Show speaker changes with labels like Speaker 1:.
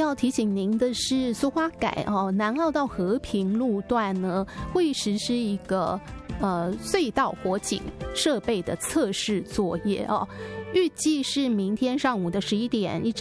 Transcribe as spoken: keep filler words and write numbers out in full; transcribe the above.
Speaker 1: 要提醒您的是，苏花改哦，南澳到和平路段呢，会实施一个呃隧道火警设备的测试作业哦，预计是明天上午的十一点一直